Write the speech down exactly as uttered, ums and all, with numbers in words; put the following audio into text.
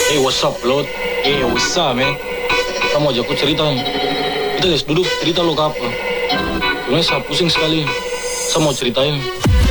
Hey, what's up, Lord? Hey, what's up, man? Kamu ajak aku cerita nih. Kita guys, duduk cerita lo ke apa? Sebenarnya saya pusing sekali. Saya mau ceritain.